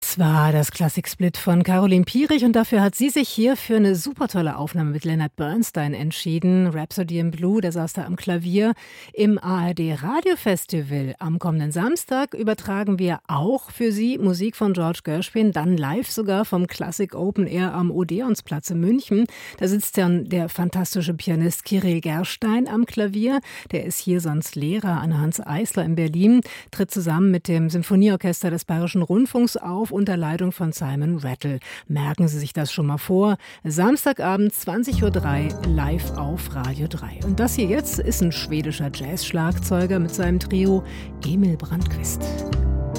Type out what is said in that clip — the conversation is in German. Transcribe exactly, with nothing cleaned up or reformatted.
Das war das Klassiksplit von Caroline Piering und dafür hat sie sich hier für eine super tolle Aufnahme mit Leonard Bernstein entschieden. Rhapsody in Blue, der saß da am Klavier. Im A R D Radiofestival am kommenden Samstag übertragen wir auch für Sie Musik von George Gershwin, dann live sogar vom Classic Open Air am Odeonsplatz in München. Da sitzt dann der fantastische Pianist Kirill Gerstein am Klavier. Der ist hier sonst Lehrer an Hans Eisler in Berlin, tritt zusammen mit dem Symphonieorchester des Bayerischen Rundfunks auf unter Leitung von Simon Rattle. Merken Sie sich das schon mal vor. Samstagabend zwanzig Uhr drei live auf Radio drei. Und das hier jetzt ist ein schwedischer Jazz-Schlagzeuger mit seinem Trio Emil Brandqvist.